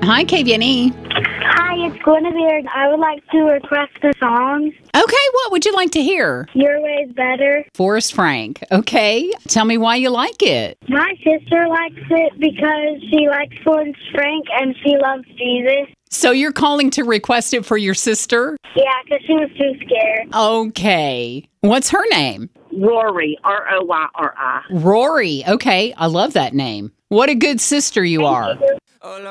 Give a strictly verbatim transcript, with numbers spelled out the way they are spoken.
Hi, K V N E. Hi, it's Guinevere. I would like to request a song. Okay, what would you like to hear? Your Way's Better. Forrest Frank. Okay, tell me why you like it. My sister likes it because she likes Forrest Frank and she loves Jesus. So you're calling to request it for your sister? Yeah, because she was too scared. Okay. What's her name? Rory, R O Y R I. Rory. Okay, I love that name. What a good sister you are. You.